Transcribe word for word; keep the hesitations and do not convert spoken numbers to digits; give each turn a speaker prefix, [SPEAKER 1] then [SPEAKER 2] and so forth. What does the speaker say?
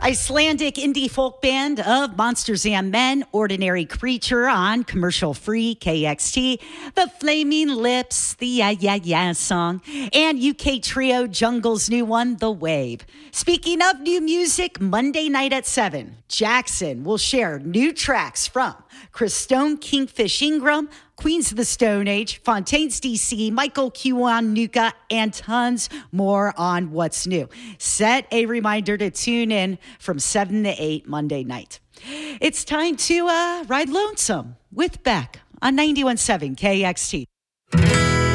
[SPEAKER 1] Icelandic indie folk band of Monsters and Men, Ordinary Creature on commercial-free K X T, The Flaming Lips, the Yeah Yeah Yeah song, and U K trio Jungle's new one, The Wave. Speaking of new music, Monday night at seven, Jackson will share new tracks from Chris Stone, Kingfish Ingram, Queens of the Stone Age, Fontaines D C, Michael Kiwanuka, and tons more on what's new. Set a reminder to tune in from seven to eight Monday night. It's time to uh, ride lonesome with Beck on ninety-one point seven K X T.